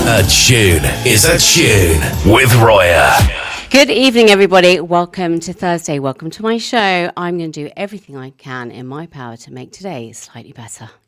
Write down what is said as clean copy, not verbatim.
A tune is a tune with Roya. Good evening, everybody. Welcome to Thursday. Welcome to my show. I'm going to do everything I can in my power to make today slightly better.